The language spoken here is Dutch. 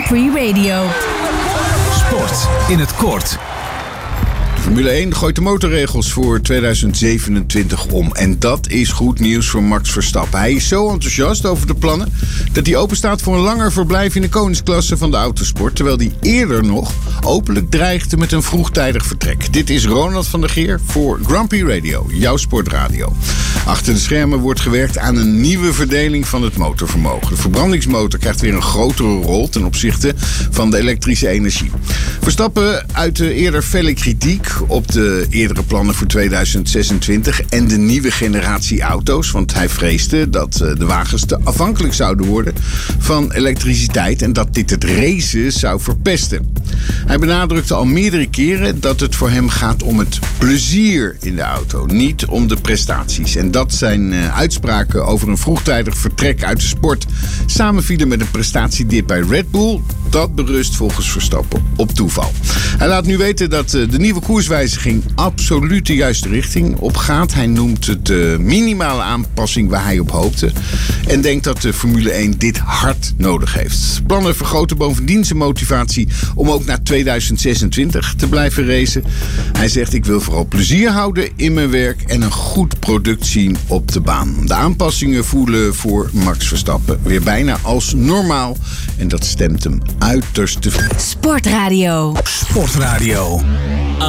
Free Radio. Sport in het kort. Formule 1 gooit de motorregels voor 2027 om. En dat is goed nieuws voor Max Verstappen. Hij is zo enthousiast over de plannen dat hij openstaat voor een langer verblijf in de koningsklasse van de autosport. Terwijl hij eerder nog openlijk dreigde met een vroegtijdig vertrek. Dit is Ronald van der Geer voor Grand Prix Radio, jouw sportradio. Achter de schermen wordt gewerkt aan een nieuwe verdeling van het motorvermogen. De verbrandingsmotor krijgt weer een grotere rol ten opzichte van de elektrische energie. Verstappen uitte eerder felle kritiek op de eerdere plannen voor 2026 en de nieuwe generatie auto's. Want hij vreesde dat de wagens te afhankelijk zouden worden van elektriciteit en dat dit het racen zou verpesten. Hij benadrukte al meerdere keren dat het voor hem gaat om het plezier in de auto, niet om de prestaties. En dat zijn uitspraken over een vroegtijdig vertrek uit de sport samenvielen met een prestatiedip bij Red Bull. Dat berust volgens Verstappen op toeval. Hij laat nu weten dat de nieuwe koerswijziging absoluut de juiste richting opgaat. Hij noemt het de minimale aanpassing waar hij op hoopte. En denkt dat de Formule 1 dit hard nodig heeft. Plannen vergroten bovendien zijn motivatie om ook naar 2026 te blijven racen. Hij zegt: ik wil vooral plezier houden in mijn werk en een goed product zien op de baan. De aanpassingen voelen voor Max Verstappen weer bijna als normaal. En dat stemt hem uiterst tevreden. Sportradio. Sportradio.